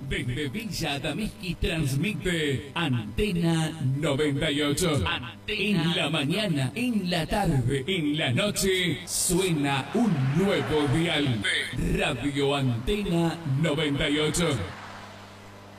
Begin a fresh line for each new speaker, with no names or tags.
Desde Villa Adamiski transmite Antena 98. En la mañana, en la tarde, en la noche, suena un nuevo dial. Radio Antena 98.